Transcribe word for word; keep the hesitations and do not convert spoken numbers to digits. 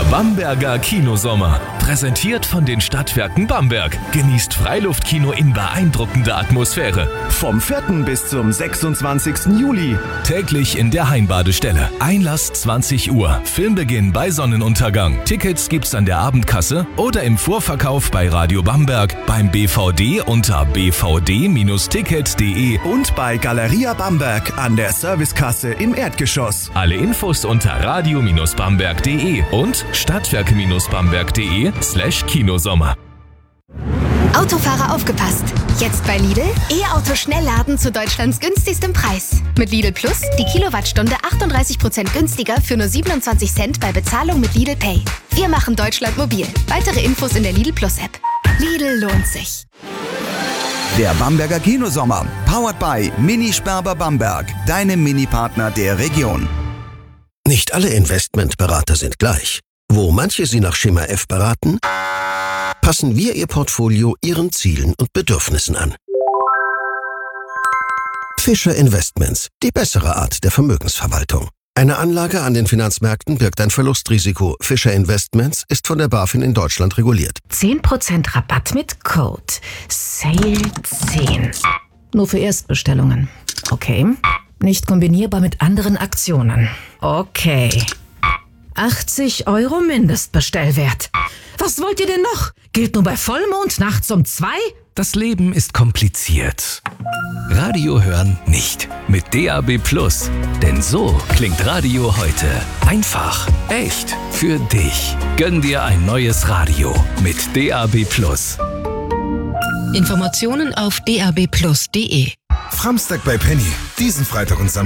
Bamberger Kinosommer. Präsentiert von den Stadtwerken Bamberg. Genießt Freiluftkino in beeindruckender Atmosphäre. Vom vierten bis zum sechsundzwanzigsten Juli. Täglich in der Heimbadestelle. Einlass zwanzig Uhr. Filmbeginn bei Sonnenuntergang. Tickets gibt's an der Abendkasse oder im Vorverkauf bei Radio Bamberg, beim B V D unter b v d Bindestrich ticket punkt d e und bei Galeria Bamberg an der Servicekasse im Erdgeschoss. Alle Infos unter radio Bindestrich bamberg punkt d e und stadtwerke Bindestrich bamberg punkt d e slash Kinosommer. Autofahrer aufgepasst! Jetzt bei Lidl E-Auto Schnellladen zu Deutschlands günstigstem Preis. Mit Lidl Plus die Kilowattstunde achtunddreißig Prozent günstiger für nur siebenundzwanzig Cent bei Bezahlung mit Lidl Pay. Wir machen Deutschland mobil. Weitere Infos in der Lidl Plus App. Lidl lohnt sich. Der Bamberger Kinosommer, powered by Mini Sperber Bamberg, deinem Mini-Partner der Region. Nicht alle Investmentberater sind gleich. Wo manche Sie nach Schema F beraten, passen wir Ihr Portfolio Ihren Zielen und Bedürfnissen an. Fischer Investments, die bessere Art der Vermögensverwaltung. Eine Anlage an den Finanzmärkten birgt ein Verlustrisiko. Fischer Investments ist von der BaFin in Deutschland reguliert. zehn Prozent Rabatt mit Code S A I L zehn. Nur für Erstbestellungen. Okay. Nicht kombinierbar mit anderen Aktionen. Okay. achtzig Euro Mindestbestellwert. Was wollt ihr denn noch? Gilt nur bei Vollmond nachts um zwei? Das Leben ist kompliziert. Radio hören nicht. Mit D A B Plus. Denn so klingt Radio heute. Einfach, echt, für dich. Gönn dir ein neues Radio mit D A B Plus. Informationen auf d a b plus punkt d e. Framstag bei Penny. Diesen Freitag und Samstag